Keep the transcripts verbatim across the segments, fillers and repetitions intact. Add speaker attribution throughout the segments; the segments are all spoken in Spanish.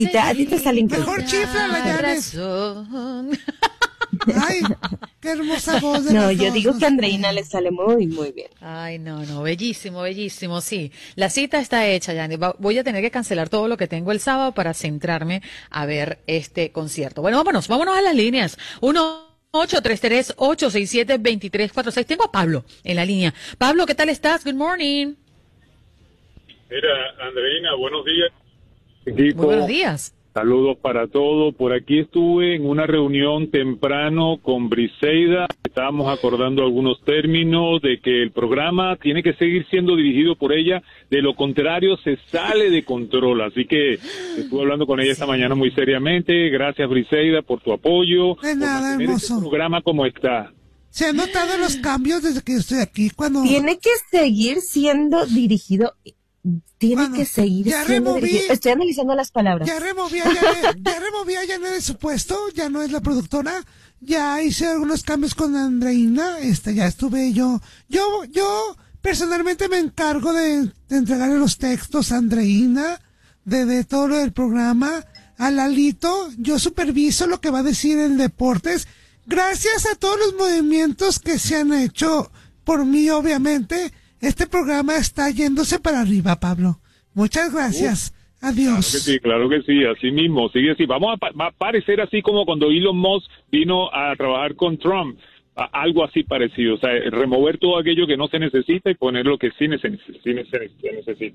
Speaker 1: te, a ti te sale increíble.
Speaker 2: Mejor chifla la Janet. Ay, qué hermosa voz de
Speaker 1: No,
Speaker 2: las
Speaker 1: yo
Speaker 2: dos,
Speaker 1: digo
Speaker 2: no
Speaker 1: que a
Speaker 2: sé.
Speaker 1: Andreina le sale muy, muy bien.
Speaker 3: Ay, no, no, bellísimo, bellísimo, sí. La cita está hecha, Yanni. Va- Voy a tener que cancelar todo lo que tengo el sábado para centrarme a ver este concierto. Bueno, vámonos, vámonos a las líneas. Uno ocho tres tres, ocho seis siete, dos tres cuatro seis. Tengo a Pablo en la línea. Pablo, ¿qué tal estás? Good morning.
Speaker 4: Mira, Andreina, buenos días.
Speaker 3: Muy
Speaker 4: Equipo,
Speaker 3: buenos días.
Speaker 4: saludos para todos. Por aquí estuve en una reunión temprano con Briseida. Estábamos acordando algunos términos de que el programa tiene que seguir siendo dirigido por ella. De lo contrario, se sale de control. Así que estuve hablando con ella esta mañana muy seriamente. Gracias, Briseida, por tu apoyo.
Speaker 2: De nada,
Speaker 4: por mantener
Speaker 2: hermoso.
Speaker 4: este programa como está.
Speaker 2: Se han notado los cambios desde que estoy aquí. Cuando,
Speaker 1: Tiene que seguir siendo dirigido. Tiene
Speaker 2: Bueno,
Speaker 1: que seguir
Speaker 2: ya
Speaker 1: siendo
Speaker 2: removí-
Speaker 1: dirigido. Estoy analizando las palabras.
Speaker 2: ya removí a Janet, ya removí a Janet de su puesto, ya no es la productora. Ya hice algunos cambios con Andreina. Este, ya estuve yo. Yo, yo personalmente me encargo de, de entregarle los textos a Andreina, de, de todo lo del programa. A Lalito, yo superviso lo que va a decir en deportes. Gracias a todos los movimientos que se han hecho por mí, obviamente, este programa está yéndose para arriba, Pablo. Muchas gracias.
Speaker 4: Claro
Speaker 2: Adiós.
Speaker 4: que sí, claro que sí, así mismo, sigue así. Vamos a, pa- va a parecer así como cuando Elon Musk vino a trabajar con Trump, a- algo así parecido, o sea, remover todo aquello que no se necesita y poner lo que sí, nece- sí nece- se necesita.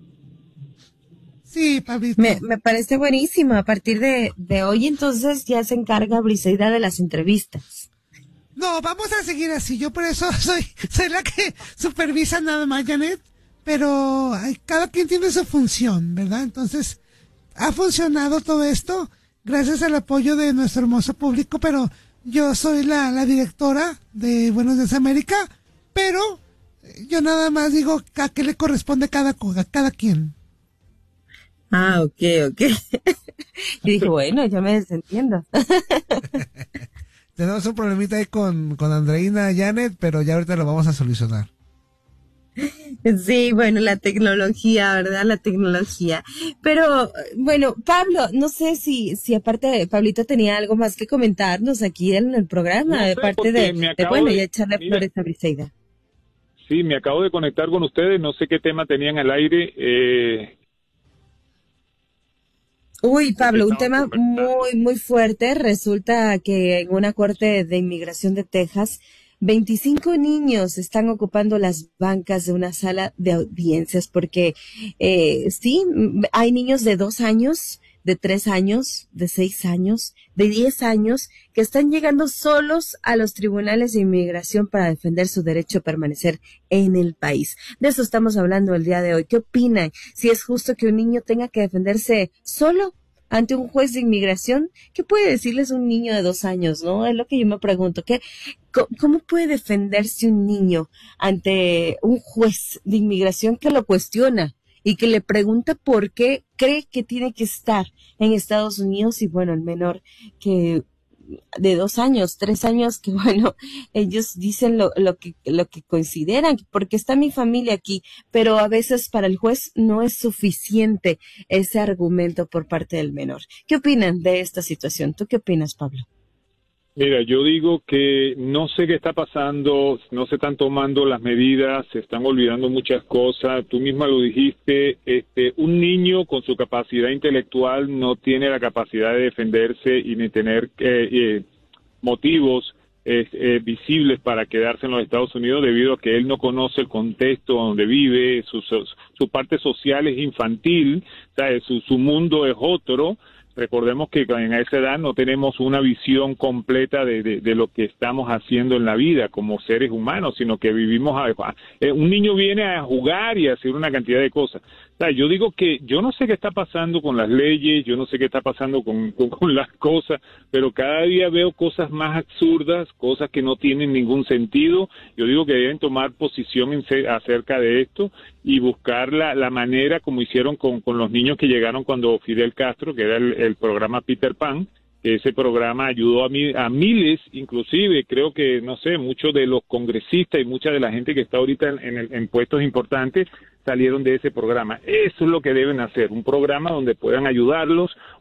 Speaker 2: Sí, Pablito.
Speaker 1: Me, me parece buenísimo. A partir de, de hoy, entonces, ya se encarga Briseida de las entrevistas.
Speaker 2: No, vamos a seguir así. Yo por eso soy, soy la que supervisa nada más, Janet. Pero ay, cada quien tiene su función, ¿verdad? Entonces, ha funcionado todo esto gracias al apoyo de nuestro hermoso público, pero yo soy la, la directora de Buenos Días América, pero eh, yo nada más digo a qué le corresponde cada, co- a cada quien.
Speaker 1: Ah, ok, ok. Y dije, bueno, ya me desentiendo.
Speaker 2: Tenemos un problemita ahí con, con Andreina, Janet, pero ya ahorita lo vamos a solucionar.
Speaker 1: Sí, bueno, la tecnología, ¿verdad? La tecnología. Pero, bueno, Pablo, no sé si, si aparte de Pablito tenía algo más que comentarnos aquí en el programa,
Speaker 4: No
Speaker 1: de
Speaker 4: sé,
Speaker 1: parte
Speaker 4: porque
Speaker 1: de,
Speaker 4: me
Speaker 1: de,
Speaker 4: acabo
Speaker 1: bueno,
Speaker 4: de-
Speaker 1: ya echarle
Speaker 4: mira.
Speaker 1: flores a Briseida.
Speaker 4: Sí, me acabo de conectar con ustedes, no sé qué tema tenían al aire. Eh,
Speaker 1: Uy, Pablo, un
Speaker 4: Estaban
Speaker 1: tema
Speaker 4: conversando.
Speaker 1: muy, muy fuerte. Resulta que en una corte de inmigración de Texas, veinticinco niños están ocupando las bancas de una sala de audiencias porque, eh, sí, m- hay niños de dos años, de tres años, de seis años, de diez años, que están llegando solos a los tribunales de inmigración para defender su derecho a permanecer en el país. De eso estamos hablando el día de hoy. ¿Qué opinan? Si es justo que un niño tenga que defenderse solo ante un juez de inmigración. ¿Qué puede decirles un niño de dos años, no? Es lo que yo me pregunto. ¿Qué, co- ¿Cómo puede defenderse un niño ante un juez de inmigración que lo cuestiona y que le pregunta por qué cree que tiene que estar en Estados Unidos? Y bueno, el menor que de dos años, tres años, que bueno, ellos dicen lo, lo que, lo que consideran, porque está mi familia aquí, pero a veces para el juez no es suficiente ese argumento por parte del menor. ¿Qué opinan de esta situación? ¿Tú qué opinas, Pablo?
Speaker 4: Mira, yo digo que no sé qué está pasando, no se están tomando las medidas, se están olvidando muchas cosas. Tú misma lo dijiste, este, un niño con su capacidad intelectual no tiene la capacidad de defenderse y ni tener eh, eh, motivos eh, eh, visibles para quedarse en los Estados Unidos debido a que él no conoce el contexto donde vive, su, su, su parte social es infantil, ¿sabes? Su, su mundo es otro. Recordemos que en esa edad no tenemos una visión completa de, de, de lo que estamos haciendo en la vida como seres humanos, sino que vivimos a, a, eh, un niño viene a jugar y a hacer una cantidad de cosas. O sea, yo digo que yo no sé qué está pasando con las leyes, yo no sé qué está pasando con, con, con las cosas, pero cada día veo cosas más absurdas, cosas que no tienen ningún sentido. Yo digo que deben tomar posición en se, acerca de esto y buscar la, la manera como hicieron con, con los niños que llegaron cuando Fidel Castro, que era el, el programa Peter Pan, que ese programa ayudó a, mi, a miles, inclusive creo que, no sé, muchos de los congresistas y mucha de la gente que está ahorita en, en, el, en puestos importantes salieron de ese programa. Eso es lo que deben hacer, un programa donde puedan ayudarlos,